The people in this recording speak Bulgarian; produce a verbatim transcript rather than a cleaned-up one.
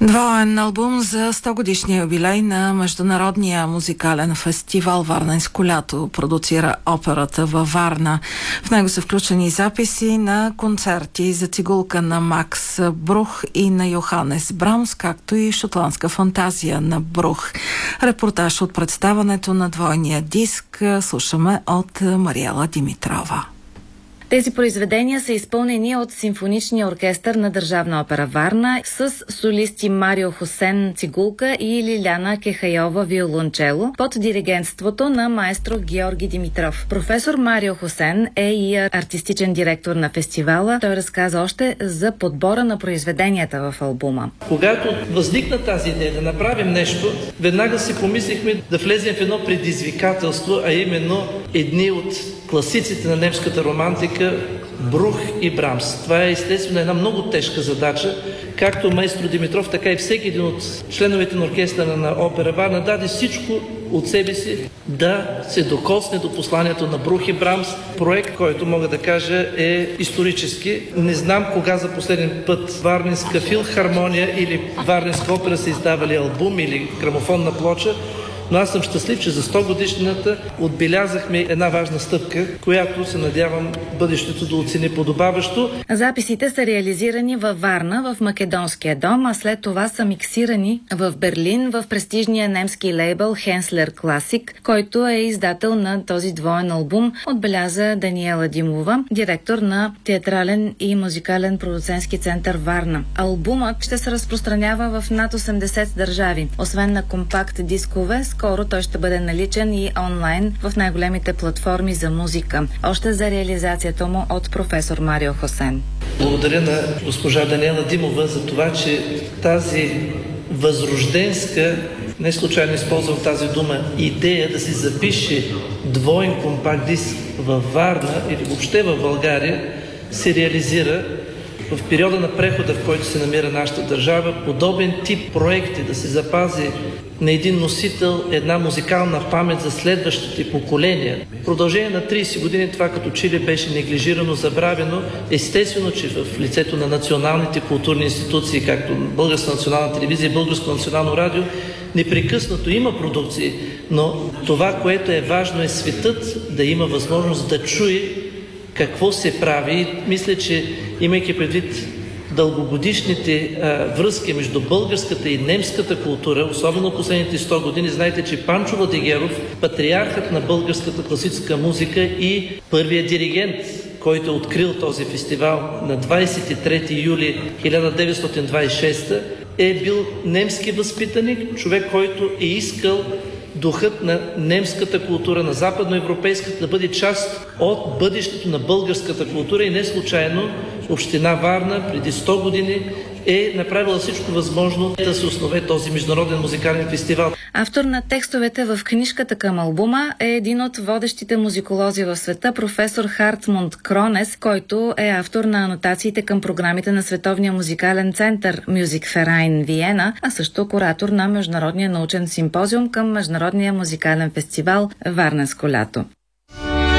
Двоен албум за сто годишния юбилей на Международния музикален фестивал Варненско лято продуцира операта във Варна. В него са включени записи на концерти за цигулка на Макс Брух и на Йоханес Брамс, както и шотландска фантазия на Брух. Репортаж от представането на двойния диск слушаме от Мариела Димитрова. Тези произведения са изпълнени от Симфоничния оркестър на Държавна опера Варна с солисти Марио Хосен цигулка и Лиляна Кехайова виолончело под диригентството на маестро Георги Димитров. Професор Марио Хосен е и артистичен директор на фестивала. Той разказа още за подбора на произведенията в албума. Когато възникна тази идея да направим нещо, веднага си помислихме да влезем в едно предизвикателство, а именно едни от класиците на немската романтика Брух и Брамс. Това е естествено една много тежка задача. Както маестро Димитров, така и всеки един от членовете на оркестъра на опера Варна даде всичко от себе си да се докосне до посланието на Брух и Брамс. Проект, който мога да кажа е исторически. Не знам кога за последен път Варненска филхармония или Варненска опера са издавали албум или грамофонна плоча, но аз съм щастлив, че за сто годишнината отбелязахме една важна стъпка, която се надявам бъдещето да оцени подобаващо. Записите са реализирани във Варна, в Македонския дом, а след това са миксирани в Берлин, в престижния немски лейбъл Henssler Classic, който е издател на този двоен албум, отбеляза Даниела Димова, директор на театрален и музикален продуцентски център Варна. Албумът ще се разпространява в над осемдесет държави. Освен на компакт дискове, скоро той ще бъде наличен и онлайн в най-големите платформи за музика. Още за реализацията му от професор Марио Хосен. Благодаря на госпожа Даниела Димова за това, че тази възрожденска, не случайно използвам тази дума, идея да се запише двоен компакт диск във Варна или въобще в България се реализира в периода на прехода, в който се намира нашата държава. Подобен тип проекти да се запази на един носител една музикална памет за следващите поколения. В продължение на трийсет години това като че ли беше неглижирано, забравено. Естествено, че в лицето на националните културни институции, както Българска национална телевизия и Българско национално радио, непрекъснато има продукции, но това, което е важно, е светът да има възможност да чуе какво се прави. И мисля, че имайки предвид дългогодишните а, връзки между българската и немската култура, особено последните сто години, знаете, че Панчо Владигеров, патриархът на българската класическа музика и първият диригент, който е открил този фестивал на двадесет и трети юли хиляда деветстотин двадесет и шеста, е бил немски възпитаник, човек, който е искал духът на немската култура, на западноевропейската да бъде част от бъдещето на българската култура и не случайно община Варна преди сто години е направила всичко възможно да се основе този международен музикален фестивал. Автор на текстовете в книжката към албума е един от водещите музиколози в света, професор Хартмунд Кронес, който е автор на анотациите към програмите на Световния музикален център Musikverein Виена, а също куратор на Международния научен симпозиум към Международния музикален фестивал Варненско лято.